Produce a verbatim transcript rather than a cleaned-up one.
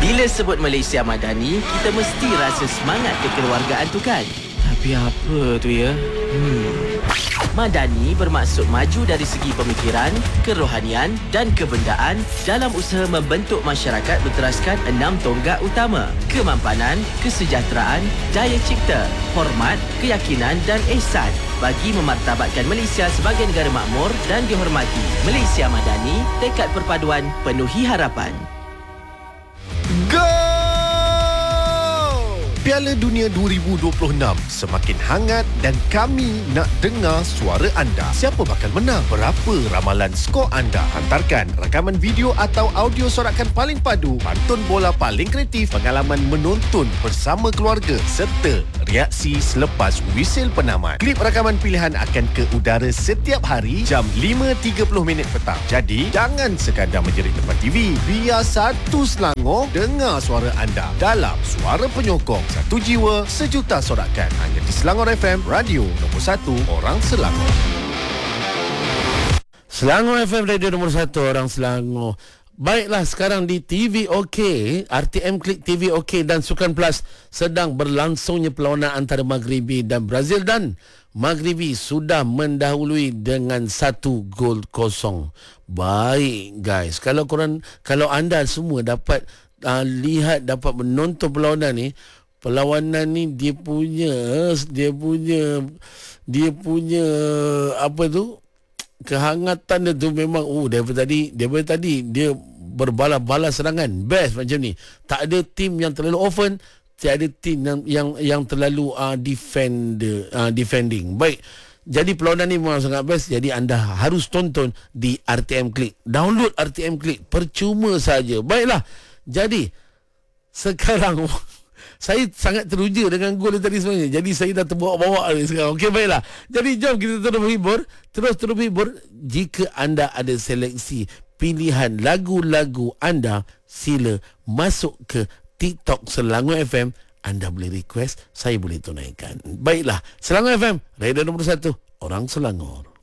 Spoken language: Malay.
Bila sebut Malaysia Madani, kita mesti rasa semangat kekeluargaan tu kan? Tapi apa tu ya? Hmm. Madani bermaksud maju dari segi pemikiran, kerohanian dan kebendaan dalam usaha membentuk masyarakat berteraskan enam tonggak utama: kemampanan, kesejahteraan, daya cipta, hormat, keyakinan dan ihsan bagi memartabatkan Malaysia sebagai negara makmur dan dihormati. Malaysia Madani, tekad perpaduan penuhi harapan. Go! Piala Dunia dua ribu dua puluh enam semakin hangat dan kami nak dengar suara anda. Siapa bakal menang? Berapa ramalan skor anda? Hantarkan rakaman video atau audio sorakan paling padu, pantun bola paling kreatif, pengalaman menonton bersama keluarga serta reaksi selepas wisil penamat. Klip rakaman pilihan akan ke udara setiap hari jam lima tiga puluh minit petang. Jadi, jangan sekadar menjerit depan T V. Biar satu Selangor dengar suara anda dalam Suara Penyokong. Satu jiwa, sejuta sorakan. Hanya di Selangor F M, radio nombor satu orang Selangor. Selangor F M, radio nombor satu orang Selangor. Baiklah, sekarang di T V OK, R T M Klik T V OK dan Sukan Plus sedang berlangsungnya perlawanan antara Maghribi dan Brazil, dan Maghribi sudah mendahului dengan satu gol kosong. Baik guys, kalau korang, kalau anda semua dapat uh, lihat, dapat menonton perlawanan ni, perlawanan ni dia punya dia punya dia punya apa tu, kehangatan dia tu memang oh daripada tadi daripada tadi dia berbalas-balas serangan best macam ni. Tak ada tim yang terlalu open, tak ada tim yang yang, yang terlalu uh, defender uh, defending. Baik, jadi perlawanan ni memang sangat best. Jadi anda harus tonton di R T M Klik. Download R T M Klik, percuma saja. Baiklah, jadi sekarang saya sangat teruja dengan gol tadi sebenarnya. Jadi saya dah terbawa-bawa ni sekarang. Okey, baiklah. Jadi jom kita terus berhibur. Terus terus berhibur. Jika anda ada seleksi pilihan lagu-lagu anda, sila masuk ke TikTok Selangor F M. Anda boleh request, saya boleh tunaikan. Baiklah, Selangor F M, radio nombor satu orang Selangor.